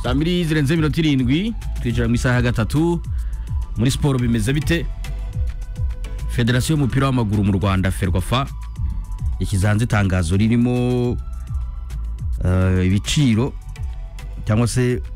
saa mbiri zirenze iminota 7 twinjira mu isaha ya gatatu. Muri siporo bimeze bite? Federasiyo y'umupira w'amaguru mu Rwanda Ferwafa ikizanze itangazo ririmo ibiciro cyangwa se